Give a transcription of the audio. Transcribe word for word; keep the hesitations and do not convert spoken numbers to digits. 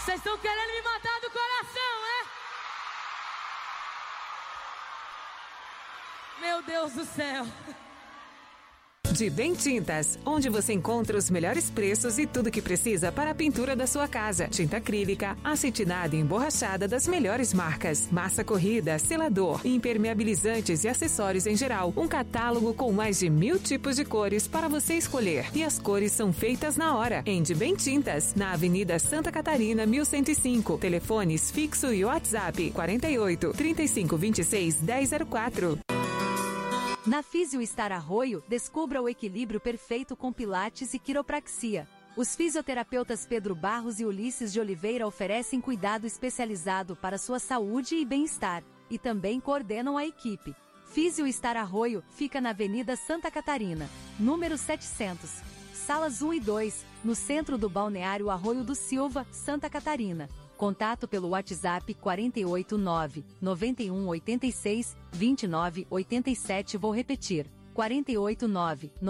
Vocês estão querendo me matar do coração, é? Meu Deus do céu. De Bem Tintas, onde você encontra os melhores preços e tudo que precisa para a pintura da sua casa. Tinta acrílica, acetinada e emborrachada das melhores marcas. Massa corrida, selador, impermeabilizantes e acessórios em geral. Um catálogo com mais de mil tipos de cores para você escolher. E as cores são feitas na hora. Em De Bem Tintas, na Avenida Santa Catarina, mil cento e cinco. Telefones fixo e WhatsApp quarenta e oito, trinta e cinco, vinte e seis, dez zero quatro. Na Físio Star Arroio, descubra o equilíbrio perfeito com pilates e quiropraxia. Os fisioterapeutas Pedro Barros e Ulisses de Oliveira oferecem cuidado especializado para sua saúde e bem-estar, e também coordenam a equipe. Físio Star Arroio fica na Avenida Santa Catarina, número setecentos, salas um e dois, no centro do Balneário Arroio do Silva, Santa Catarina. Contato pelo WhatsApp quarenta e oito, nove, noventa e um, oitenta e seis, vinte e nove, oitenta e sete. Vou repetir, quarenta e oito, nove,